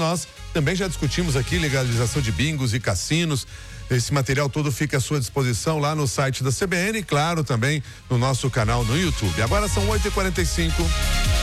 nós também já discutimos aqui legalização de bingos e cassinos. Esse material todo fica à sua disposição lá no site da CBN e, claro, também no nosso canal no YouTube. Agora são 8h45.